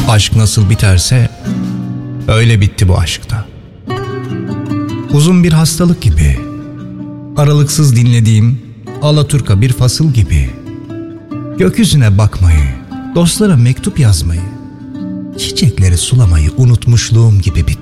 Aşk nasıl biterse öyle bitti bu aşkta. Uzun bir hastalık gibi, aralıksız dinlediğim alaturka bir fasıl gibi. Gökyüzüne bakmayı, dostlara mektup yazmayı, çiçekleri sulamayı unutmuşluğum gibi bitti.